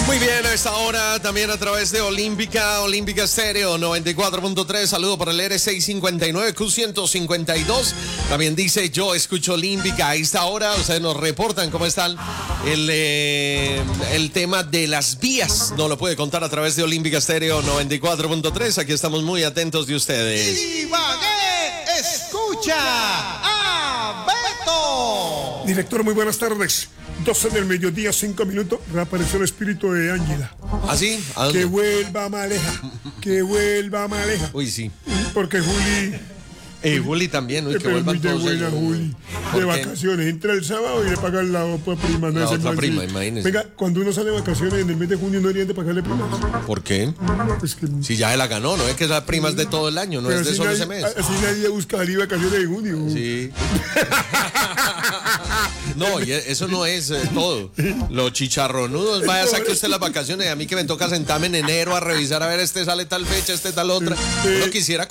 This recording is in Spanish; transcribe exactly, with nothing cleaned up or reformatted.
Muy bien, a esta hora también a través de Olímpica, Olímpica Estéreo noventa y cuatro punto tres. Saludo para el R seiscientos cincuenta y nueve, Q ciento cincuenta y dos. También dice yo escucho Olímpica. A esta hora ustedes nos reportan cómo está el, eh, el tema de las vías. Nos lo puede contar a través de Olímpica Estéreo noventa y cuatro punto tres. Aquí estamos muy atentos de ustedes. Ibagué escucha a Beto. Director, muy buenas tardes. doce del mediodía, cinco minutos, reapareció el espíritu de Ángela. ¿Ah, sí? ¿A Que dónde? vuelva Maleja, que vuelva Maleja. Uy, sí. Porque Juli, Y Juli también. Uy, eh, que pero vuelvan muy de todos buena ellos. Juli, ¿Por de qué? vacaciones, entra el sábado y le pagan la otra prima. No La ese otra man, prima, sí. imagínese. Venga, cuando uno sale de vacaciones en el mes de junio no deberían de pagarle primas. ¿Por qué? Pues que, Si ya se la ganó, no es que esa prima es de todo el año, no pero es de así solo nadie, ese mes. así nadie busca salir de vacaciones en junio. Sí. No, y eso no es eh, todo. Los chicharronudos, vaya a saque usted las vacaciones y a mí que me toca sentarme en enero a revisar a ver este sale tal fecha, este tal otra. Uno quisiera